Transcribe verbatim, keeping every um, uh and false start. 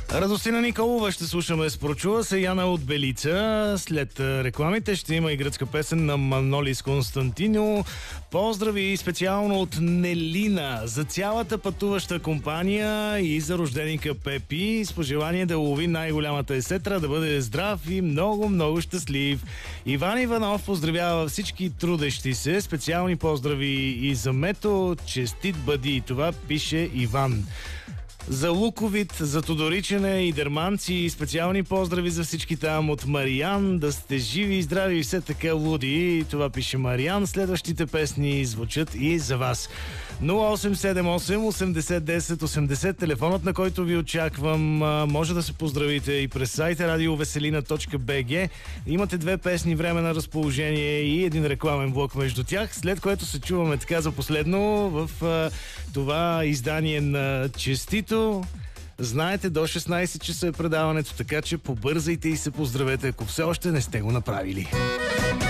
Радостина Николова ще слушаме с "Прочува се", Яна от Белица. След рекламите ще има и гръцка песен на Манолис Константино. Поздрави специално от Нелина за цялата пътуваща компания и за рожденика Пепи, с пожелание да лови най-голямата есетра, да бъде здрав и много, много щастлив. Иван Иванов поздравява всички трудещи се. Специални поздрави и за Мето. Честит бъди. Това пише Иван. За Луковит, за Тодоричене и Дерманци специални поздрави за всички там от Мариан. Да сте живи и здрави и все така луди. Това пише Мариан. Следващите песни звучат и за вас. нула осем седем осем осемдесет десет осемдесет, телефонът, на който ви очаквам. Може да се поздравите и през сайта радиовеселина точка би джи. Имате две песни време на разположение и един рекламен блок между тях, след което се чуваме така за последно в това издание на Честито. Знаете, до шестнайсет часа е предаването, така че побързайте и се поздравете, ако все още не сте го направили.